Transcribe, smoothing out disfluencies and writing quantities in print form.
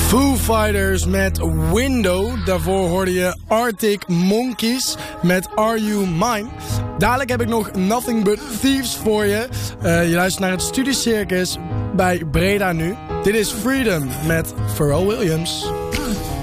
Foo Fighters met Window. Daarvoor hoorde je Arctic Monkeys met Are You Mine. Dadelijk heb ik nog Nothing But Thieves voor je. Je luistert naar het Studiecircus bij Breda nu. Dit is Freedom met Pharrell Williams.